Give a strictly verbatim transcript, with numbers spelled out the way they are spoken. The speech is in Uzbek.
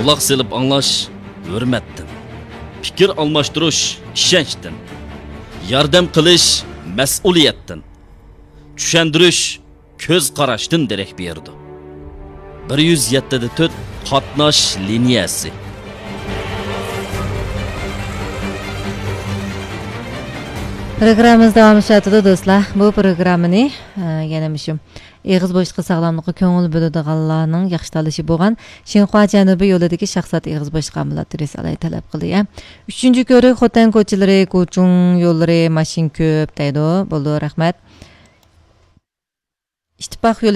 Quloq silib anglash hurmatdan, fikr almashtirish ishonchdan, yordam qilish mas'uliyatdan, tushuntirish ko'z qarashdan darak berdi. bir yuz yetti da to'rt qatnash liniyasi. Programımız devam etdi dostlar. Bu programını yana müşü Eğiz boşluğu sağlamlığı köngül bölüdüğanlarının yaxşılalışı boğan Şinhua Janubi yoludaki şahsat eğiz boşluğu ambulatörisi alay talep qılıyor. Üçüncü körü xotan koçilari, koçun yolları, maşin köp deydi. Bolu rahmet. İttifak